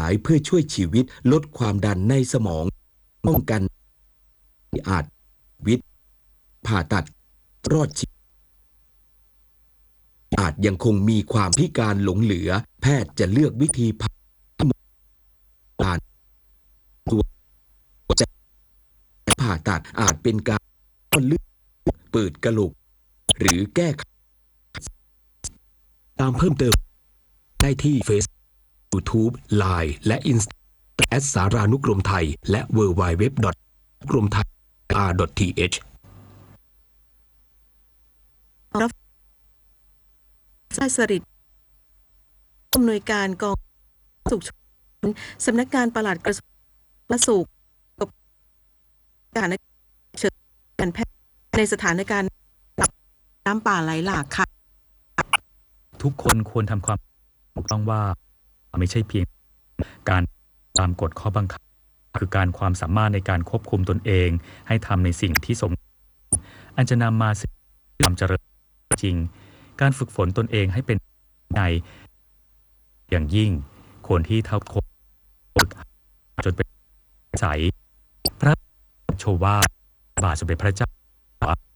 ายเพื่อช่วยชีวิตลดความดันในสมองป้องกันอาจวิทย์ผ่าตัดรอดชีวิตอาจยังคงมีความพิการหลงเหลือแพทย์จะเลือกวิธีผ่าตัวผ่าตัดอาจเป็นการเลือดเปิดกะโหลกหรือแก้ไขตามเพิ่มเติมได้ที่ Facebook YouTube Line และ Instagram สารานุกรมไทยและ www. กรมไทย r.th สายสริดอำนวยการกองสุขสำนักงานปลัดกระทรวงสาธารณสุขการเชิญการแพทย์ในสถานการณ์น้ำป่าไหลหลากค่ะทุกคนควรทำความถูกต้องว่าไม่ใช่เพียงการตามกฎข้อบังคับคือการความสามารถในการควบคุมตนเองให้ทำในสิ่งที่สมอันจะนำมาซึ่งความเจริญจริงการฝึกฝนตนเองให้เป็นในอย่างยิ่งควรที่เท่าคนฝึกจนเป็นใสพระโชวาบาทสมเด็จพระเจ้า